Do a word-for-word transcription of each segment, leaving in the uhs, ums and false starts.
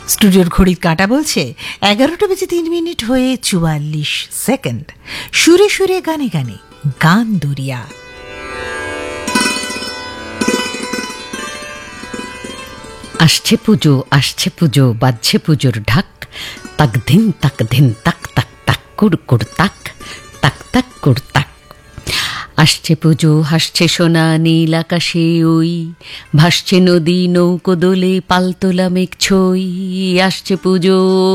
স্টুডিওর ঘড়ির কাঁটা বলছে এগারোটা বেজে তিন মিনিট হয়ে চুয়াল্লিশ সেকেন্ড। সুরে সুরে গানে গানে গান দরিয়া। আসছে পুজো, আসছে পুজো, বাজছে পুজোর ঢাক, তাক ধিন তাক ধিন তাক তাক তাক কুড় কুড় তাক তাক তাক কুড় তাক। আসছে পুজো, হাসছে সোনা নীল আকাশে ওই, ভাসছে নদী নৌকো দোলে পালতোলা মেঘ ছই। আসছে পুজো,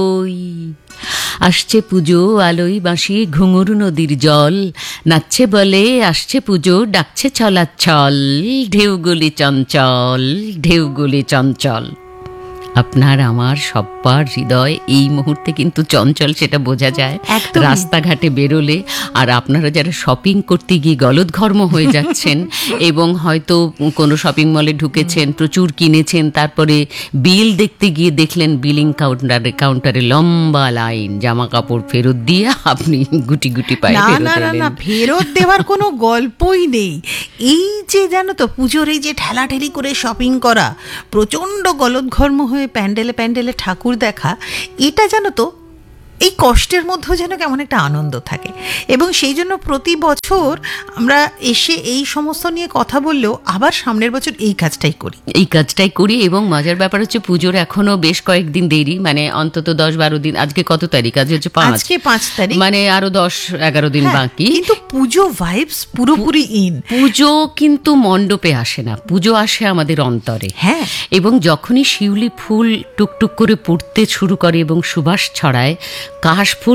আসছে পুজো, আলোয় বাঁশি ঘুঙুর নদীর জল, নাচছে বলে আসছে পুজো, ডাকছে চলাচল, ঢেউগুলি চঞ্চল, ঢেউগুলি চঞ্চল। আপনার আমার সব্বার হৃদয় এই মুহূর্তে কিন্তু চঞ্চল, সেটা বোঝা যায় রাস্তাঘাটে বেরোলে। আর আপনারা যারা শপিং করতে গিয়ে গলদঘর্ম হয়ে যাচ্ছেন এবং হয়তো কোনো শপিং মলে ঢুকেছেন, প্রচুর কিনেছেন, তারপরে বিল দেখতে গিয়ে দেখলেন বিলিং কাউন্টারে কাউন্টারে লম্বা লাইন, জামা কাপড় ফেরত দিয়ে আপনি গুটি গুটি পায়ে না না না ফেরত দেওয়ার কোনো গল্পই নেই। এই যে জানো তো পুজোর এই যে ঠেলাঠেলি করে শপিং করা, প্রচণ্ড গলদঘর্ম হয়ে প্যান্ডেলে প্যান্ডেলে ঠাকুর দেখা, এটা জানো তো এই কষ্টের মধ্যেও যেন কেমন একটা আনন্দ থাকে। এবং সেই জন্য প্রতি বছর আমরা এসে এই সমস্ত নিয়ে কথা বললেও আবার সামনের বছর এই কাজটাই করি এই কাজটাই করি এবং মজার ব্যাপার হচ্ছে পুজোর এখনো বেশ কয়েকদিন দেরি, মানে অন্তত দশ বারো দিন। আজকে কত তারিখ? আজ হচ্ছে পাঁচ, আজকে পাঁচ তারিখ, মানে আরো দশ এগারো দিন বাকি। কিন্তু পুজো ভাইবস পুরোপুরি ইন। পুজো কিন্তু মণ্ডপে আসে না, পুজো আসে আমাদের অন্তরে। হ্যাঁ, এবং যখনই শিউলি ফুল টুকটুক করে পড়তে শুরু করে এবং সুবাস ছড়ায়, কাশফুল